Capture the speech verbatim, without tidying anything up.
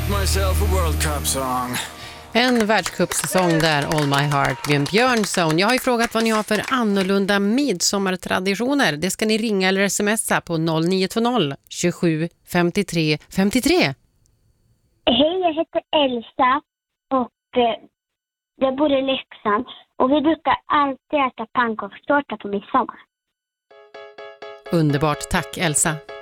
myself a World Cup song. En världscupsäsong där, All My Heart, Björn Björnsson. Jag har ju frågat vad ni har för annorlunda midsommartraditioner. Det ska ni ringa eller smsa på noll nio två noll tjugosju femtiotre femtiotre. Hej, jag heter Elsa och eh, jag bor i Leksand. Och vi brukar alltid äta pannkakstårta på midsommar. Underbart, tack Elsa.